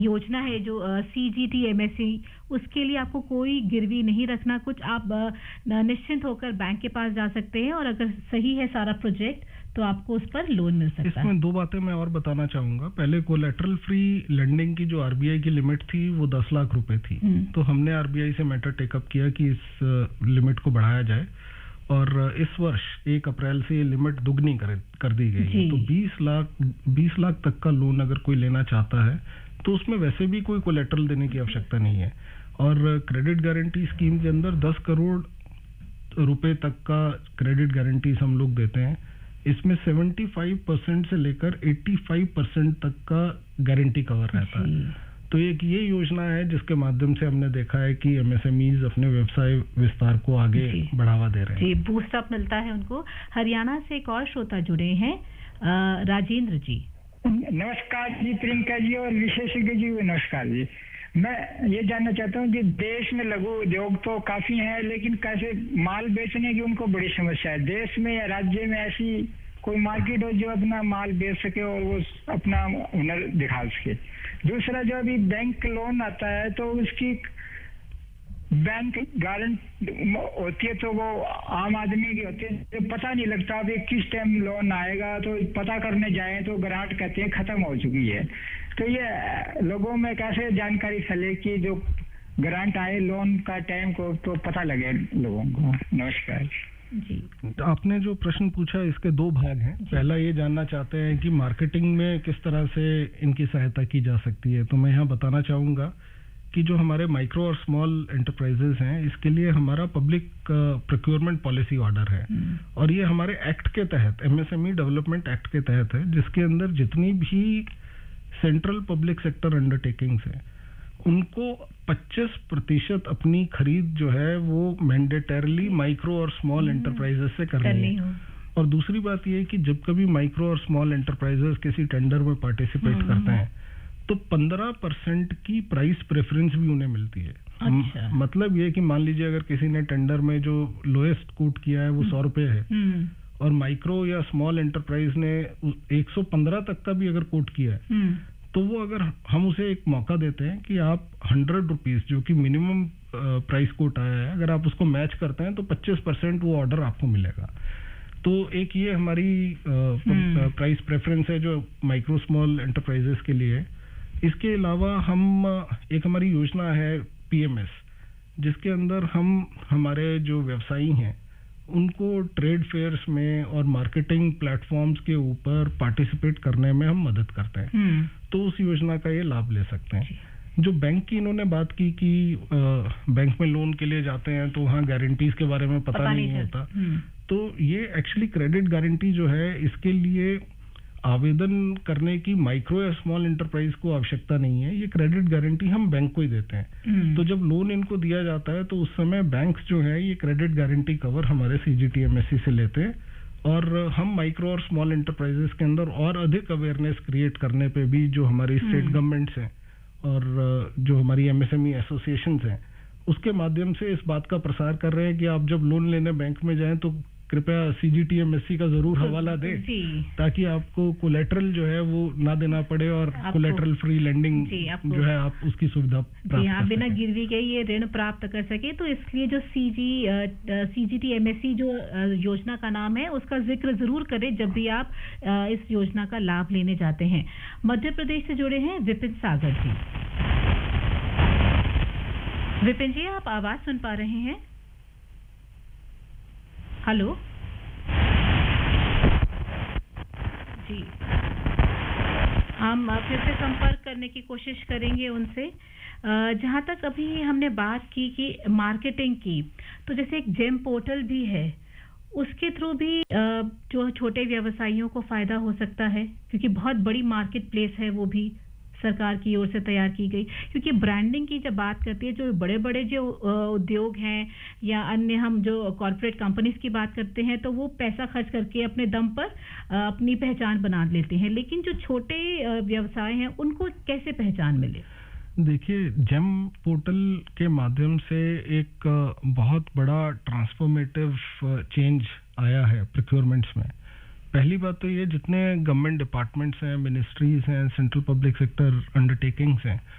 योजना है जो CGTMSE, उसके लिए आपको कोई गिरवी नहीं रखना कुछ, आप निश्चिंत होकर बैंक के पास जा सकते हैं और अगर सही है सारा प्रोजेक्ट तो आपको उस पर लोन मिल सकता है। इसमें दो बातें मैं और बताना चाहूंगा। पहले कोलेटरल फ्री लेंडिंग की जो आरबीआई की लिमिट थी वो 10 लाख रुपए थी, तो हमने आरबीआई से मैटर टेकअप किया कि इस लिमिट को बढ़ाया जाए और इस वर्ष 1 अप्रैल से ये लिमिट दुगनी कर दी गई है। तो 20 लाख तक का लोन अगर कोई लेना चाहता है तो उसमें वैसे भी कोई कोलेटरल देने की आवश्यकता नहीं है। और क्रेडिट गारंटी स्कीम के अंदर 10 करोड़ रुपए तक का क्रेडिट गारंटीज हम लोग देते हैं। इसमें 75% से लेकर 85% तक का गारंटी कवर रहता है। तो एक ये योजना है जिसके माध्यम से हमने देखा है कि एमएसएमईज अपने व्यवसाय विस्तार को आगे बढ़ावा दे रहे हैं। जी, बूस्ट अप मिलता है उनको। हरियाणा से एक और श्रोता जुड़े हैं, राजेंद्र जी। नमस्कार जी प्रियंका जी और विशेषज्ञ जी, नमस्कार जी। मैं ये जानना चाहता हूँ कि देश में लघु उद्योग तो काफी हैं, लेकिन कैसे माल बेचने की उनको बड़ी समस्या है। देश में या राज्य में ऐसी कोई मार्केट हो जो अपना माल बेच सके और वो अपना हुनर दिखा सके। दूसरा, जो अभी बैंक लोन आता है तो उसकी बैंक गारंटी होती है तो वो आम आदमी की होती है, तो पता नहीं लगता अभी किस टाइम लोन आएगा। तो पता करने जाए तो ग्रांट कहते हैं खत्म हो चुकी है। तो ये लोगों में कैसे जानकारी फैले कि जो ग्रांट आए लोन का टाइम को तो पता लगे लोगों को। नमस्कार जी। आपने जो प्रश्न पूछा इसके दो भाग हैं। पहला ये जानना चाहते हैं कि मार्केटिंग में किस तरह से इनकी सहायता की जा सकती है। तो मैं यहाँ बताना चाहूँगा कि जो हमारे माइक्रो और स्मॉल एंटरप्राइजेस हैं, इसके लिए हमारा पब्लिक प्रोक्योरमेंट पॉलिसी ऑर्डर है और ये हमारे एक्ट के तहत, एमएसएमई डेवलपमेंट एक्ट के तहत है, जिसके अंदर जितनी भी सेंट्रल पब्लिक सेक्टर अंडरटेकिंग्स हैं उनको 25% अपनी खरीद जो है वो मैंडेटरली माइक्रो और स्मॉल एंटरप्राइजेस से करनी है। और दूसरी बात ये है कि जब कभी माइक्रो और स्मॉल एंटरप्राइजेस किसी टेंडर में पार्टिसिपेट करते हैं तो 15% की प्राइस प्रेफरेंस भी उन्हें मिलती है। अच्छा। मतलब ये कि मान लीजिए अगर किसी ने टेंडर में जो लोएस्ट कोट किया है वो 100 रुपए है और माइक्रो या स्मॉल एंटरप्राइज ने 115 तक का भी अगर कोट किया है तो वो अगर हम उसे एक मौका देते हैं कि आप 100 रुपीज जो कि मिनिमम प्राइस कोट आया है, अगर आप उसको मैच करते हैं तो 25% वो ऑर्डर आपको मिलेगा। तो एक ये हमारी प्राइस प्रेफरेंस है जो माइक्रो स्मॉल एंटरप्राइजेस के लिए। इसके अलावा हम एक हमारी योजना है पीएमएस, जिसके अंदर हम हमारे जो व्यवसायी हैं उनको ट्रेड फेयर्स में और मार्केटिंग प्लेटफॉर्म्स के ऊपर पार्टिसिपेट करने में हम मदद करते हैं। तो उस योजना का ये लाभ ले सकते हैं। जो बैंक की इन्होंने बात की कि बैंक में लोन के लिए जाते हैं तो वहाँ गारंटीज के बारे में पता नहीं होता। तो ये एक्चुअली क्रेडिट गारंटी जो है इसके लिए आवेदन करने की माइक्रो या स्मॉल एंटरप्राइज को आवश्यकता नहीं है। ये क्रेडिट गारंटी हम बैंक को ही देते हैं। तो जब लोन इनको दिया जाता है तो उस समय बैंक्स जो है ये क्रेडिट गारंटी कवर हमारे सीजीटीएमएससी से लेते हैं और हम माइक्रो और स्मॉल एंटरप्राइजेस के अंदर और अधिक अवेयरनेस क्रिएट करने पे भी जो हमारी स्टेट गवर्नमेंट्स हैं और जो हमारी एमएसएमई एसोसिएशंस हैं उसके माध्यम से इस बात का प्रसार कर रहे हैं कि आप जब लोन लेने बैंक में जाएं तो कृपया सीजीटीएमएससी का जरूर हवाला दें ताकि आपको कोलेटरल जो है वो ना देना पड़े और कोलेटरल फ्री लेंडिंग जो है आप उसकी सुविधा प्राप्त कर बिना गिरवी के ये ऋण प्राप्त कर सके। तो इसलिए जो सीजीटीएमएससी जो योजना का नाम है उसका जिक्र जरूर करें जब भी आप इस योजना का लाभ लेने जाते हैं। मध्य प्रदेश से जुड़े हैं विपिन सागर जी। विपिन जी, आप आवाज सुन पा रहे हैं? हेलो जी, हम फिर से संपर्क करने की कोशिश करेंगे उनसे। जहाँ तक अभी हमने बात की कि मार्केटिंग की, तो जैसे एक जेम पोर्टल भी है, उसके थ्रू भी जो छोटे व्यवसायियों को फायदा हो सकता है क्योंकि बहुत बड़ी मार्केट प्लेस है वो भी सरकार की ओर से तैयार की गई। क्योंकि ब्रांडिंग की जब बात करती है, जो बड़े बड़े जो उद्योग हैं या अन्य हम जो कॉर्पोरेट कंपनीज की बात करते हैं तो वो पैसा खर्च करके अपने दम पर अपनी पहचान बना लेते हैं, लेकिन जो छोटे व्यवसाय हैं उनको कैसे पहचान मिले? देखिए, जेम पोर्टल के माध्यम से एक बहुत बड़ा ट्रांसफॉर्मेटिव चेंज आया है प्रोक्योरमेंट्स में। पहली बात तो ये, जितने गवर्नमेंट डिपार्टमेंट्स हैं, मिनिस्ट्रीज हैं, सेंट्रल पब्लिक सेक्टर अंडरटेकिंग्स हैं,